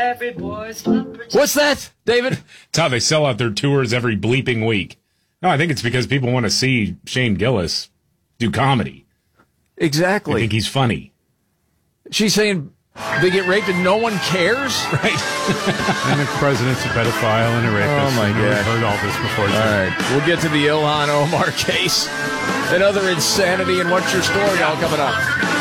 Every boy's love. What's that, David? It's how they sell out their tours every bleeping week. No, I think it's because people want to see Shane Gillis do comedy. Exactly. I think he's funny. She's saying they get raped and no one cares? Right. And the president's a pedophile and a rapist. Oh, my God. We've heard all this before. All right. We'll get to the Ilhan Omar case and other insanity and What's Your Story all coming up.